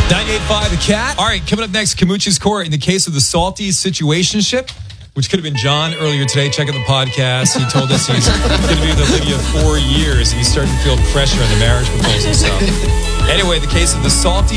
98.5 The Cat. All right, coming up next, Camucci's Court in the case of the Salty Situationship, which could have been John earlier today. Check out the podcast. He told us he's going to be with Olivia 4 years and he's starting to feel pressure on the marriage proposal stuff. Anyway, the case of the Salty